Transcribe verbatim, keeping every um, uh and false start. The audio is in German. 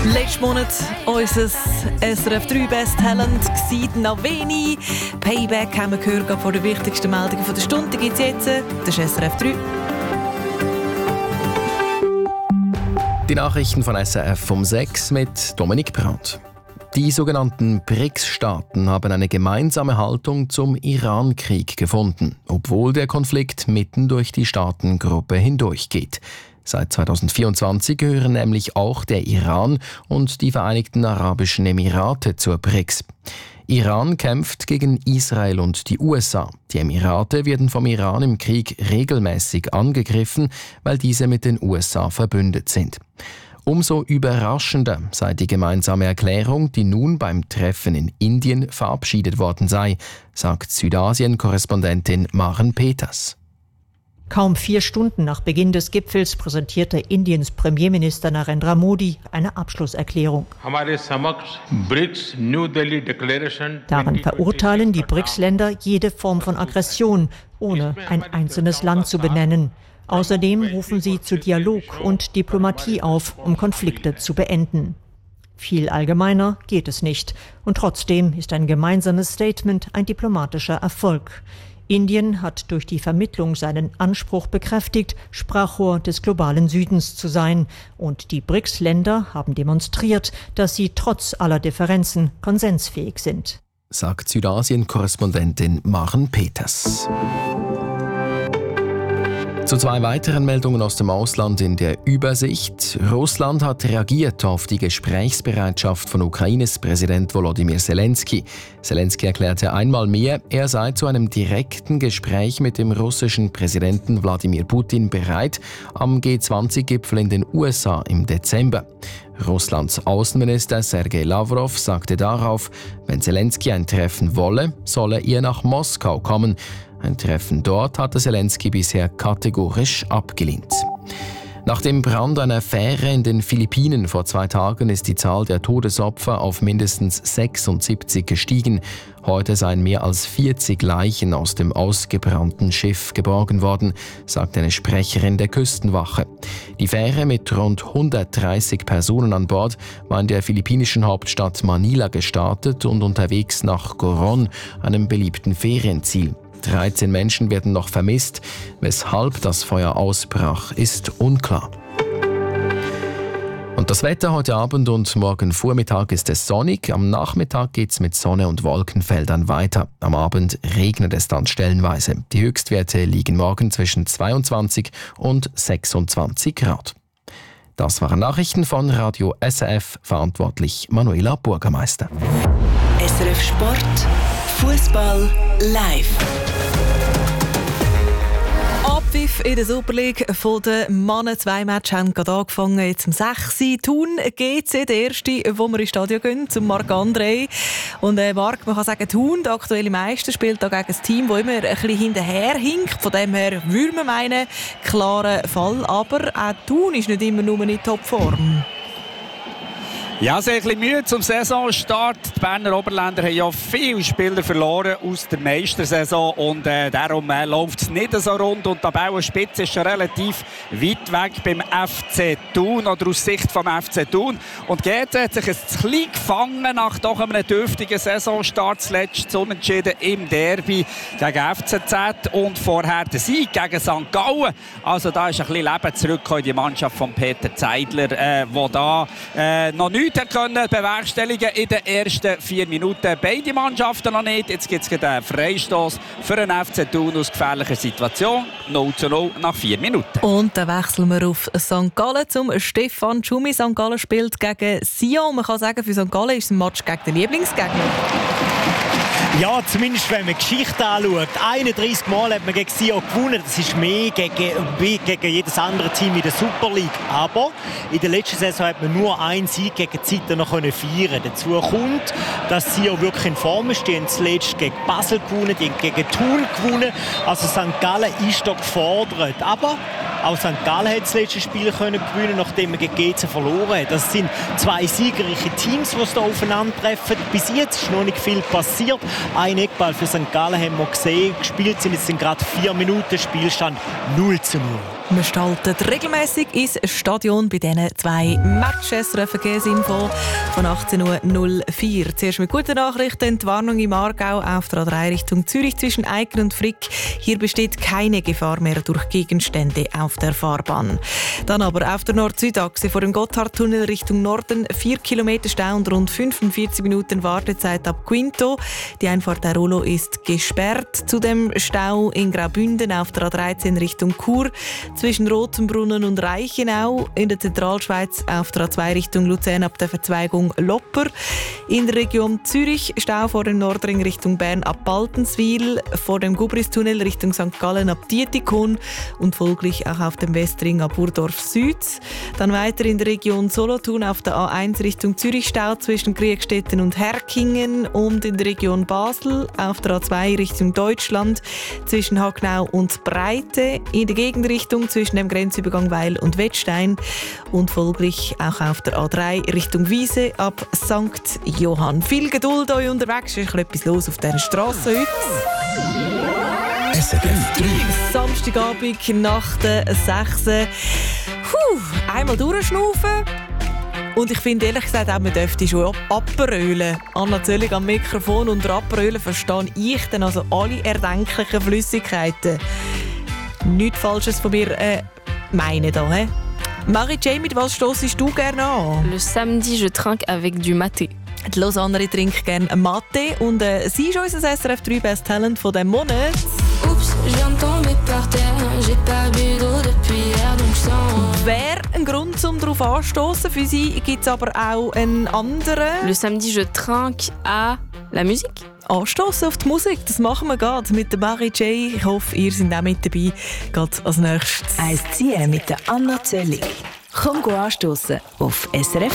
Letzten Monat unser S R F drei Best Talent war Naveni. Payback haben wir gehört von den wichtigsten Meldungen der Stunde. Gibt es jetzt. Das ist S R F drei. Die Nachrichten von S R F um sechs mit Dominik Brandt. Die sogenannten B R I C S-Staaten haben eine gemeinsame Haltung zum Iran-Krieg gefunden, obwohl der Konflikt mitten durch die Staatengruppe hindurchgeht. Seit zweitausendvierundzwanzig gehören nämlich auch der Iran und die Vereinigten Arabischen Emirate zur B R I C S. Iran kämpft gegen Israel und die U S A. Die Emirate werden vom Iran im Krieg regelmäßig angegriffen, weil diese mit den U S A verbündet sind. Umso überraschender sei die gemeinsame Erklärung, die nun beim Treffen in Indien verabschiedet worden sei, sagt Südasien-Korrespondentin Maren Peters. Kaum vier Stunden nach Beginn des Gipfels präsentierte Indiens Premierminister Narendra Modi eine Abschlusserklärung. Darin verurteilen die B R I C S-Länder jede Form von Aggression, ohne ein einzelnes Land zu benennen. Außerdem rufen sie zu Dialog und Diplomatie auf, um Konflikte zu beenden. Viel allgemeiner geht es nicht. Und trotzdem ist ein gemeinsames Statement ein diplomatischer Erfolg. Indien hat durch die Vermittlung seinen Anspruch bekräftigt, Sprachrohr des globalen Südens zu sein. Und die B R I C S-Länder haben demonstriert, dass sie trotz aller Differenzen konsensfähig sind. Sagt Südasien-Korrespondentin Maren Peters. Zu zwei weiteren Meldungen aus dem Ausland in der Übersicht. Russland hat reagiert auf die Gesprächsbereitschaft von Ukraines Präsident Volodymyr Zelensky. Zelensky erklärte einmal mehr, er sei zu einem direkten Gespräch mit dem russischen Präsidenten Wladimir Putin bereit am G zwanzig Gipfel in den U S A im Dezember. Russlands Außenminister Sergei Lavrov sagte darauf, wenn Zelensky ein Treffen wolle, solle er nach Moskau kommen. Ein Treffen dort hatte Zelensky bisher kategorisch abgelehnt. Nach dem Brand einer Fähre in den Philippinen vor zwei Tagen ist die Zahl der Todesopfer auf mindestens sechsundsiebzig gestiegen. Heute seien mehr als vierzig Leichen aus dem ausgebrannten Schiff geborgen worden, sagt eine Sprecherin der Küstenwache. Die Fähre mit rund hundertdreißig Personen an Bord war in der philippinischen Hauptstadt Manila gestartet und unterwegs nach Coron, einem beliebten Ferienziel. dreizehn Menschen werden noch vermisst. Weshalb das Feuer ausbrach, ist unklar. Und das Wetter heute Abend und morgen Vormittag ist es sonnig. Am Nachmittag geht es mit Sonne und Wolkenfeldern weiter. Am Abend regnet es dann stellenweise. Die Höchstwerte liegen morgen zwischen zweiundzwanzig und sechsundzwanzig Grad. Das waren Nachrichten von Radio S R F, verantwortlich Manuela Burgermeister. S R F Sport, Fußball live. Abpfiff in der Super League von den Männern. Zwei Matches haben gerade angefangen. Jetzt um sechs Uhr. Thun G C, der erste, wo wir ins Stadion gehen, zum Marc-André. Und äh, Marc, man kann sagen, Thun, der aktuelle Meister, spielt da gegen ein Team, das immer ein bisschen hinterherhinkt. Von dem her würde man meinen, klarer Fall. Aber auch Thun ist nicht immer nur in Topform. Ja, sehr ein bisschen Mühe zum Saisonstart. Die Berner Oberländer haben ja viele Spieler verloren aus der Meistersaison und äh, darum äh, läuft es nicht so rund. Und die Tabellenspitze ist schon relativ weit weg beim F C Thun oder aus Sicht vom F C Thun. Und G C hat sich ein bisschen gefangen nach doch einem dürftigen Saisonstart. Zuletzt unentschieden im Derby gegen F C Z und vorher der Sieg gegen Sankt Gallen. Also da ist ein bisschen Leben zurückgekommen in die Mannschaft von Peter Zeidler, äh, wo da äh, noch nicht können bewerkstelligen in den ersten vier Minuten. Beide Mannschaften noch nicht. Jetzt gibt es einen Freistoß für den F C Thun aus gefährlicher Situation. null zu null nach vier Minuten. Und dann wechseln wir auf Sankt Gallen zum Stefan Tschumi. Sankt Gallen spielt gegen Sion. Man kann sagen, für Sankt Gallen ist es ein Match gegen den Lieblingsgegner. Ja, zumindest wenn man die Geschichte anschaut. einunddreißig Mal hat man gegen Sion gewonnen. Das ist mehr gegen, gegen jedes andere Team in der Super League. Aber in der letzten Saison hat man nur einen Sieg gegen Ziter noch feiern können. Dazu kommt, dass Sion wirklich in Form ist. Die haben zuletzt gegen Basel gewonnen, die haben gegen Thun gewonnen. Also Sankt Gallen ist da gefordert. Aber auch Sankt Gallen hat das letzte Spiel können gewinnen, nachdem man gegen G C verloren hat. Das sind zwei siegreiche Teams, die hier aufeinandertreffen. Bis jetzt ist noch nicht viel passiert. Ein Eckball für Sankt Gallen haben wir gesehen. Gespielt sind jetzt gerade vier Minuten, Spielstand null zu null. Wir starten regelmäßig ins Stadion bei diesen zwei Matches. Verkehrsinfo von achtzehn Uhr null vier. Zuerst mit guten Nachrichten. Die Warnung im Aargau auf der A drei Richtung Zürich zwischen Eiken und Frick. Hier besteht keine Gefahr mehr durch Gegenstände auf der Fahrbahn. Dann aber auf der Nord-Süd-Achse vor dem Gotthardtunnel Richtung Norden vier Kilometer Stau und rund fünfundvierzig Minuten Wartezeit ab Quinto. Die Einfahrt der Rollo ist gesperrt. Zudem Stau in Graubünden auf der A dreizehn Richtung Chur. Zwischen Rotenbrunnen und Reichenau, in der Zentralschweiz auf der A zwei Richtung Luzern ab der Verzweigung Lopper. In der Region Zürich Stau vor dem Nordring Richtung Bern ab Baltenswil, vor dem Gubristunnel Richtung Sankt Gallen ab Dietikon und folglich auch auf dem Westring ab Burdorf Süd. Dann weiter in der Region Solothurn auf der A eins Richtung Zürich Stau zwischen Kriegstetten und Herkingen und in der Region Basel auf der A zwei Richtung Deutschland zwischen Hagnau und Breite, in der Gegenrichtung zwischen dem Grenzübergang Weil und Wettstein und folglich auch auf der A drei Richtung Wiese ab Sankt Johann. Viel Geduld euch unterwegs, ist etwas los auf dieser Strasse heute. S R F drei. Samstagabend nach der sechs. Puh, einmal durchschnaufen. Und ich finde ehrlich gesagt auch, man dürfte schon abrölen. Anna Zöllig am Mikrofon und abrölen verstehe ich dann also alle erdenklichen Flüssigkeiten. Nichts Falsches von mir äh, meinen da, hä? Marie-Jane, mit was stossest du gerne an? Le samedi, je trinque avec du maté. Die Lausanne trinkt gerne Maté und äh, sie ist unser S R F drei Best Talent von diesem Monat. Oups, je viens de tomber par terre, j'ai pas bu d'eau depuis hier, donc sans... Wäre ein Grund, um darauf anstoßen. Für sie gibt es aber auch einen anderen. Le samedi, je trinque à la musique. Anstoßen auf die Musik, das machen wir gerade mit der Marie-Jane. Ich hoffe, ihr seid auch mit dabei. Geht als nächstes. Eins ziehen mit der Anna Zöllig. Komm go anstoßen auf S R F